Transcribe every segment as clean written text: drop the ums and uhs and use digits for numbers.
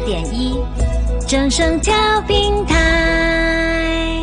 104.1正声调频台。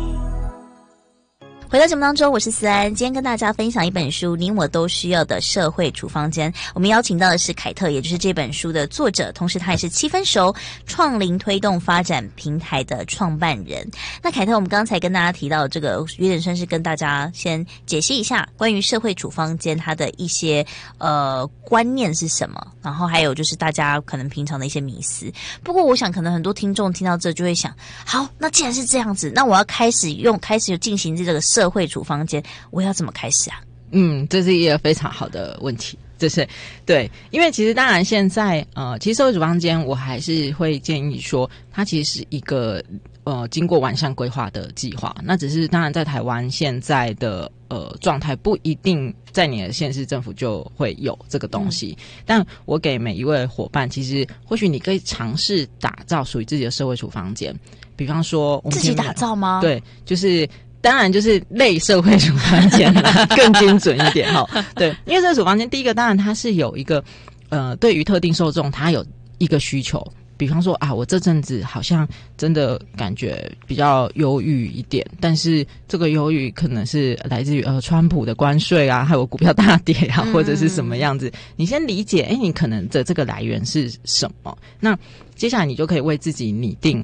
回到节目当中，我是思安，今天跟大家分享一本书《你我都需要的社会处方间》。我们邀请到的是凯特，也就是这本书的作者，同时他也是7分熟创龄推动发展平台的创办人。那凯特，我们刚才跟大家提到这个，有点算是跟大家先解析一下关于社会处方间它的一些观念是什么，然后还有就是大家可能平常的一些迷思。不过我想可能很多听众听到这就会想，好，那既然是这样子，那我要开始进行这个社会处方间，我要怎么开始啊？ 这是一个非常好的问题。就是对，因为其实当然现在其实社会处方间我还是会建议说，它其实是一个经过完善规划的计划。那只是当然在台湾现在的状态不一定在你的县市政府就会有这个东西，但我给每一位伙伴，其实或许你可以尝试打造属于自己的社会处方间。比方说我们自己打造吗？ 对，就是当然就是类社会处方间更精准一点对，因为社会处方间第一个当然它是有一个对于特定受众它有一个需求。比方说我这阵子好像真的感觉比较忧郁一点，但是这个忧郁可能是来自于川普的关税啊，还有股票大跌啊，或者是什么样子。你先理解你可能的这个来源是什么，那接下来你就可以为自己拟定